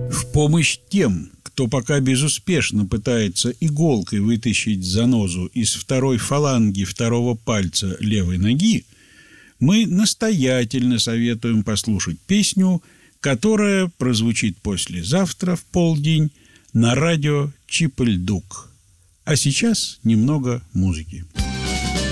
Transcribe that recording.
В помощь тем, кто пока безуспешно пытается иголкой вытащить занозу из второй фаланги второго пальца левой ноги, мы настоятельно советуем послушать песню, которая прозвучит послезавтра в полдень на радио Чип-Ль-Дук. А сейчас немного музыки.